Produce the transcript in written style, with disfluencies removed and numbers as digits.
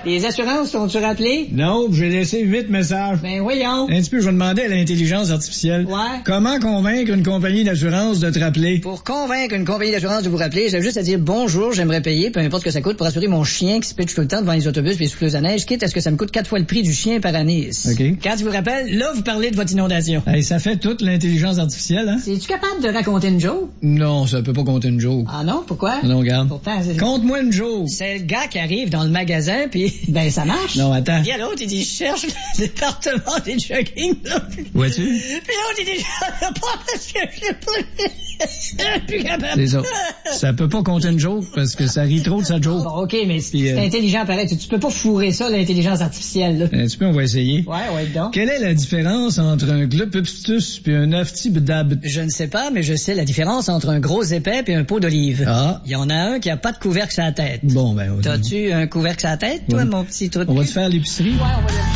Les assurances sont-tu rappelées? Non, j'ai laissé 8 messages. Ben voyons. Un petit peu, je vais demander à l'intelligence artificielle. Ouais. Comment convaincre une compagnie d'assurance de te rappeler? Pour convaincre une compagnie d'assurance de vous rappeler, j'avais juste à dire bonjour, j'aimerais payer, peu importe ce que ça coûte, pour assurer mon chien qui se pitche tout le temps devant les autobus puis les souffleuses à neige, quitte à ce que ça me coûte 4 fois le prix du chien par année. OK. Quand il vous rappelle, là, vous parlez de votre inondation. Hey, ça fait toute l'intelligence artificielle, hein? Es-tu capable de raconter une joke? Non, ça peut pas compter une joke. Ah non, pourquoi? Non, regarde. Pourtant, c'est... Conte-moi une joke. C'est le gars qui arrive dans le magasin, puis ben ça marche. Non, attends. Puis l'autre, il dit, je cherche le département des jogging. Vois-tu? Puis l'autre, il dit, je sais pas parce que je plus capable. C'est ça. Ça peut pas compter une joke parce que ça rit trop de sa joke. Bon, OK, mais c'est intelligent pareil. Tu peux pas fourrer ça, l'intelligence artificielle, là. Un petit peu, on va essayer. Ouais, donc. Quelle est la différence entre un glupustus puis un aftibdab? Je ne sais pas, mais je sais la différence entre un gros épais et un pot d'olive. Ah. Il y en a un qui a pas de couvercle sur la tête. Bon, ben... T'as-tu un couvercle sur la tête, toi, Ouais. mon petit truc? On va te faire l'épicerie? Ouais, on va